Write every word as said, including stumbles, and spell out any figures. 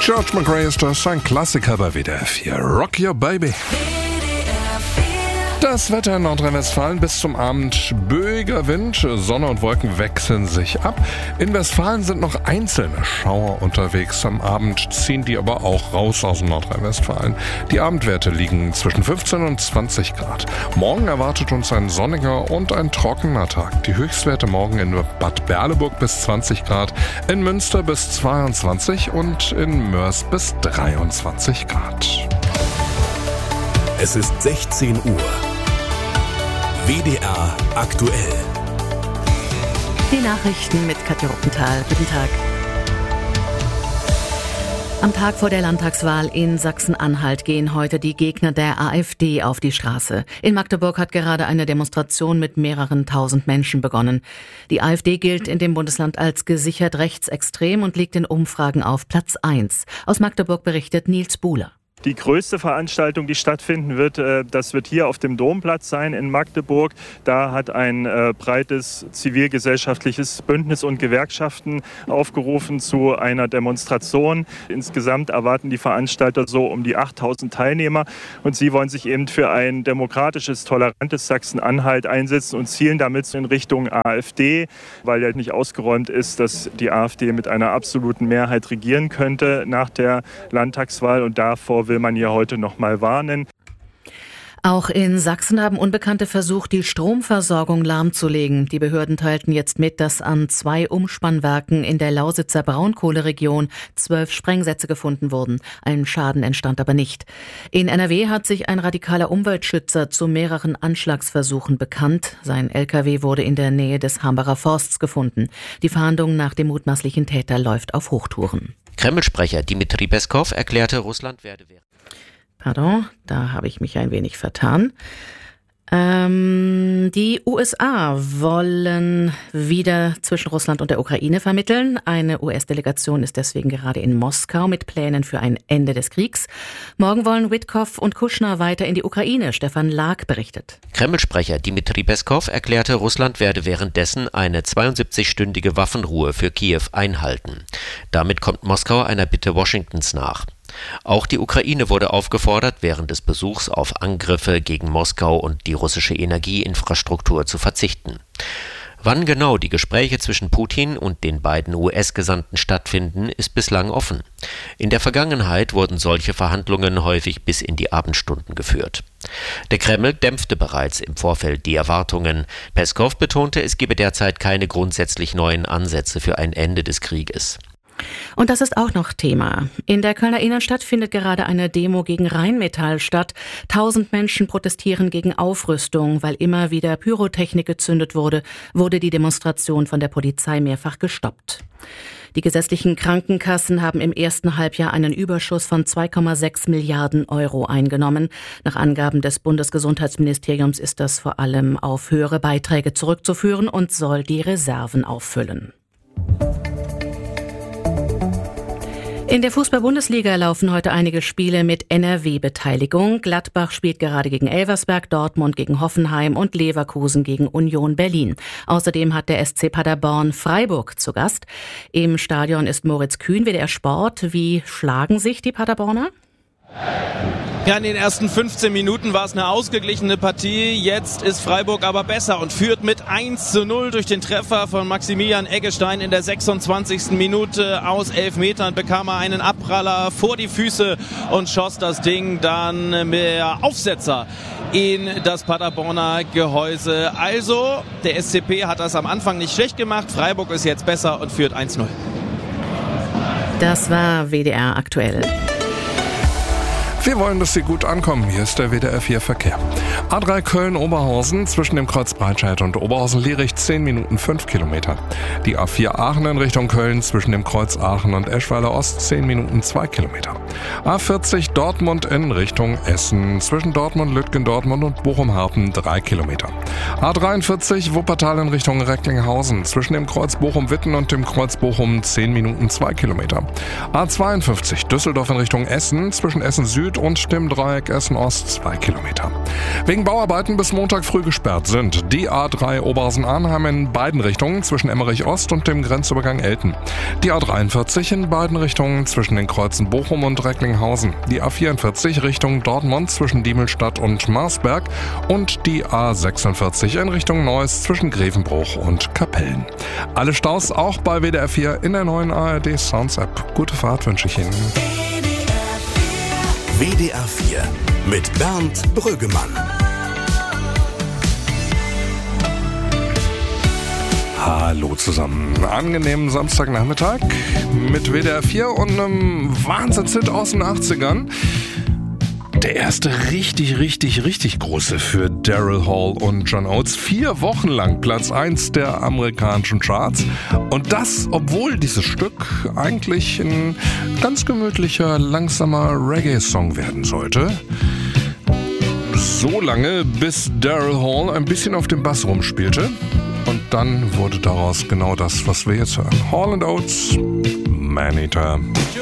George McRae ist das, ein Klassiker bei W D R vier. Rock Your Baby. Das Wetter in Nordrhein-Westfalen bis zum Abend: böiger Wind, Sonne und Wolken wechseln sich ab. In Westfalen sind noch einzelne Schauer unterwegs. Am Abend ziehen die aber auch raus aus Nordrhein-Westfalen. Die Abendwerte liegen zwischen fünfzehn und zwanzig Grad. Morgen erwartet uns ein sonniger und ein trockener Tag. Die Höchstwerte morgen in Bad Berleburg bis zwanzig Grad, in Münster bis zweiundzwanzig und in Mörs bis dreiundzwanzig Grad. Es ist sechzehn Uhr. W D R aktuell. Die Nachrichten mit Katja Ruppenthal. Guten Tag. Am Tag vor der Landtagswahl in Sachsen-Anhalt gehen heute die Gegner der AfD auf die Straße. In Magdeburg hat gerade eine Demonstration mit mehreren tausend Menschen begonnen. Die AfD gilt in dem Bundesland als gesichert rechtsextrem und liegt in Umfragen auf Platz eins. Aus Magdeburg berichtet Nils Buhler. Die größte Veranstaltung, die stattfinden wird, das wird hier auf dem Domplatz sein in Magdeburg. Da hat ein breites zivilgesellschaftliches Bündnis und Gewerkschaften aufgerufen zu einer Demonstration. Insgesamt erwarten die Veranstalter so um die achttausend Teilnehmer. Und sie wollen sich eben für ein demokratisches, tolerantes Sachsen-Anhalt einsetzen und zielen damit in Richtung AfD, weil ja nicht ausgeräumt ist, dass die AfD mit einer absoluten Mehrheit regieren könnte nach der Landtagswahl. Und davor will man hier heute noch mal warnen. Auch in Sachsen haben Unbekannte versucht, die Stromversorgung lahmzulegen. Die Behörden teilten jetzt mit, dass an zwei Umspannwerken in der Lausitzer Braunkohleregion zwölf Sprengsätze gefunden wurden. Ein Schaden entstand aber nicht. In N R W hat sich ein radikaler Umweltschützer zu mehreren Anschlagsversuchen bekannt. Sein L K W wurde in der Nähe des Hambacher Forsts gefunden. Die Fahndung nach dem mutmaßlichen Täter läuft auf Hochtouren. Kreml-Sprecher Dmitri Peskov erklärte, Russland werde... Pardon, da habe ich mich ein wenig vertan. Ähm, die U S A wollen wieder zwischen Russland und der Ukraine vermitteln. Eine U S-Delegation ist deswegen gerade in Moskau mit Plänen für ein Ende des Kriegs. Morgen wollen Witkow und Kushner weiter in die Ukraine. Stefan Lag berichtet. Kreml-Sprecher Dmitri Peskov erklärte, Russland werde währenddessen eine zweiundsiebzigstündige Waffenruhe für Kiew einhalten. Damit kommt Moskau einer Bitte Washingtons nach. Auch die Ukraine wurde aufgefordert, während des Besuchs auf Angriffe gegen Moskau und die russische Energieinfrastruktur zu verzichten. Wann genau die Gespräche zwischen Putin und den beiden U S-Gesandten stattfinden, ist bislang offen. In der Vergangenheit wurden solche Verhandlungen häufig bis in die Abendstunden geführt. Der Kreml dämpfte bereits im Vorfeld die Erwartungen. Peskov betonte, es gebe derzeit keine grundsätzlich neuen Ansätze für ein Ende des Krieges. Und das ist auch noch Thema. In der Kölner Innenstadt findet gerade eine Demo gegen Rheinmetall statt. Tausend Menschen protestieren gegen Aufrüstung. Weil immer wieder Pyrotechnik gezündet wurde, wurde die Demonstration von der Polizei mehrfach gestoppt. Die gesetzlichen Krankenkassen haben im ersten Halbjahr einen Überschuss von zwei Komma sechs Milliarden Euro eingenommen. Nach Angaben des Bundesgesundheitsministeriums ist das vor allem auf höhere Beiträge zurückzuführen und soll die Reserven auffüllen. In der Fußball-Bundesliga laufen heute einige Spiele mit N R W-Beteiligung. Gladbach spielt gerade gegen Elversberg, Dortmund gegen Hoffenheim und Leverkusen gegen Union Berlin. Außerdem hat der S C Paderborn Freiburg zu Gast. Im Stadion ist Moritz Kühn, W D R Sport. Wie schlagen sich die Paderborner? Ja, in den ersten fünfzehn Minuten war es eine ausgeglichene Partie. Jetzt ist Freiburg aber besser und führt mit eins zu null durch den Treffer von Maximilian Eggestein in der sechsundzwanzigsten Minute. Aus elf Metern bekam er einen Abpraller vor die Füße und schoss das Ding dann mit Aufsetzer in das Paderborner Gehäuse. Also, der S C P hat das am Anfang nicht schlecht gemacht. Freiburg ist jetzt besser und führt eins zu null. Das war W D R aktuell. Wir wollen, dass Sie gut ankommen. Hier ist der W D R vier Verkehr. A drei Köln-Oberhausen zwischen dem Kreuz Breitscheid und Oberhausen-Lierich zehn Minuten fünf Kilometer. Die A vier Aachen in Richtung Köln zwischen dem Kreuz Aachen und Eschweiler Ost zehn Minuten zwei Kilometer. A vierzig Dortmund in Richtung Essen zwischen Dortmund, Lütgendortmund und Bochum-Harpen drei Kilometer. A dreiundvierzig Wuppertal in Richtung Recklinghausen zwischen dem Kreuz Bochum-Witten und dem Kreuz Bochum zehn Minuten zwei Kilometer. A zweiundfünfzig Düsseldorf in Richtung Essen zwischen Essen Süd Süd und dem Dreieck Essen-Ost zwei Kilometer. Wegen Bauarbeiten bis Montag früh gesperrt sind die A drei Oberhausen-Arnheim in beiden Richtungen zwischen Emmerich-Ost und dem Grenzübergang Elten. Die A dreiundvierzig in beiden Richtungen zwischen den Kreuzen Bochum und Recklinghausen. Die A vierundvierzig Richtung Dortmund zwischen Diemelstadt und Marsberg und die A sechsundvierzig in Richtung Neuss zwischen Grevenbruch und Kapellen. Alle Staus auch bei W D R vier in der neuen A R D Sounds App. Gute Fahrt wünsche ich Ihnen. W D R vier mit Bernd Brüggemann. Hallo zusammen. Angenehmen Samstagnachmittag mit W D R vier und einem Wahnsinnshit aus den achtzigern. Der erste richtig, richtig, richtig große für Daryl Hall und John Oates. Vier Wochen lang Platz eins der amerikanischen Charts. Und das, obwohl dieses Stück eigentlich ein ganz gemütlicher, langsamer Reggae-Song werden sollte. So lange, bis Daryl Hall ein bisschen auf dem Bass rumspielte. Und dann wurde daraus genau das, was wir jetzt hören. Hall and Oates, Man-Eater.